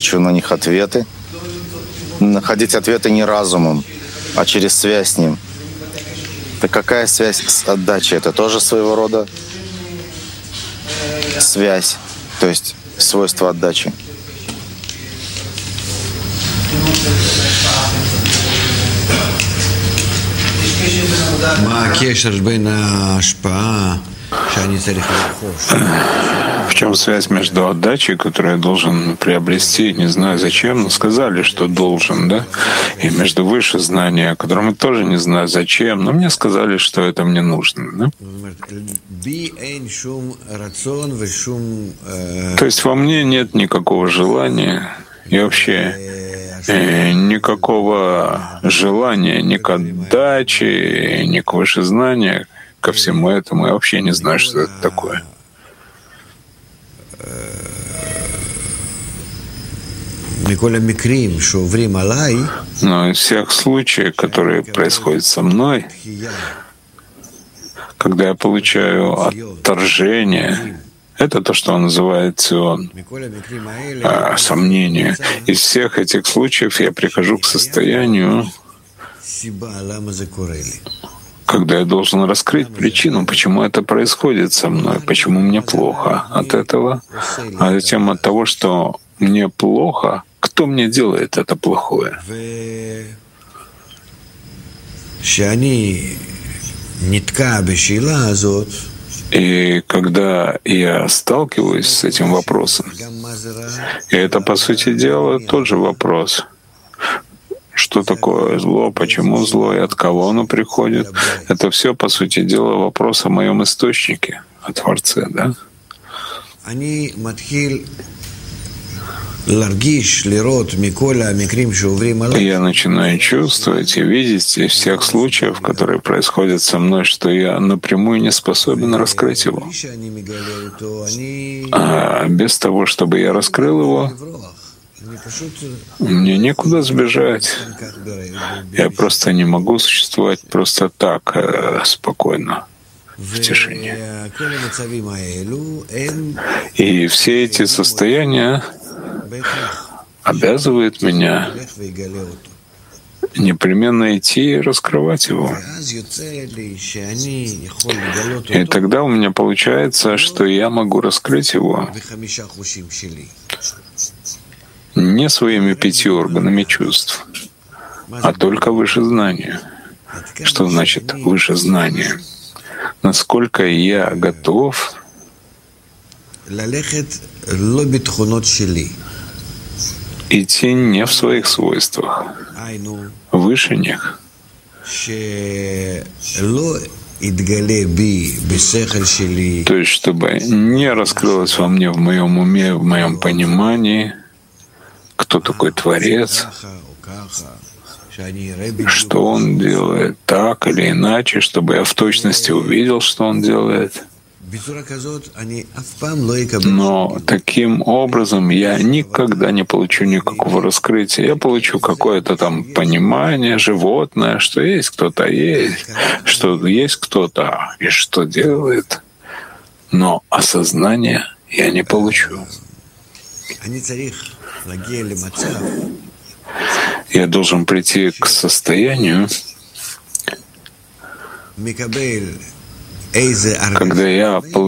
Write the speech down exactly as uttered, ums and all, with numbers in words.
получу на них ответы. Находить ответы не разумом, а через связь с ним. Так какая связь с отдачей? Это тоже своего рода связь, то есть свойство отдачи. В чем связь между отдачей, которую я должен приобрести, не знаю зачем, но сказали, что должен, да, и между выше знанием, о котором я тоже не знаю зачем, но мне сказали, что это мне нужно, да? То есть во мне нет никакого желания и вообще э, никакого желания ни к отдаче, ни к вышезнанию, ко всему этому. Я вообще не знаю, что это такое. Но из всех случаев, которые происходят со мной, когда я получаю отторжение, это то, что он называет цион, а, сомнение. Из всех этих случаев я прихожу к состоянию, когда я должен раскрыть причину, почему это происходит со мной, почему мне плохо от этого, а затем от того, что мне плохо, кто мне делает это плохое. И когда я сталкиваюсь с этим вопросом, и это, по сути дела, тот же вопрос, что такое зло, почему зло и от кого оно приходит, это все, по сути дела, вопрос о моем источнике, о Творце, да? Я начинаю чувствовать и видеть из всех случаев, которые происходят со мной, что я напрямую не способен раскрыть его. А без того, чтобы я раскрыл его, мне некуда сбежать. Я просто не могу существовать просто так, спокойно, в тишине. И все эти состояния обязывают меня непременно идти и раскрывать его. И тогда у меня получается, что я могу раскрыть его не своими пятью органами чувств, а только выше знания. Что значит выше знания? Насколько я готов идти не в своих свойствах, выше них, то есть чтобы не раскрылось во мне, в моем уме, в моем понимании, кто такой Творец, что Он делает так или иначе, чтобы я в точности увидел, что Он делает. Но таким образом я никогда не получу никакого раскрытия. Я получу какое-то там понимание животное, что есть кто-то есть, что есть кто-то и что делает. Но осознания я не получу. Я должен прийти к состоянию, когда я получу